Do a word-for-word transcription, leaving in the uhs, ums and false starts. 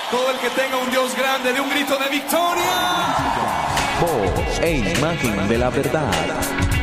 Todo el que tenga un Dios grande, de un grito de victoria. Voz e imagen de la verdad.